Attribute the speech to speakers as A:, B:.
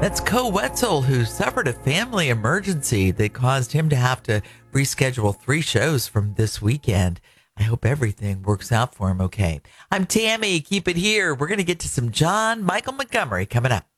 A: That's Co Wetzel, who suffered a family emergency that caused him to have to reschedule 3 shows from this weekend. I hope everything works out for him okay. I'm Tammy. Keep it here. We're going to get to some John Michael Montgomery coming up.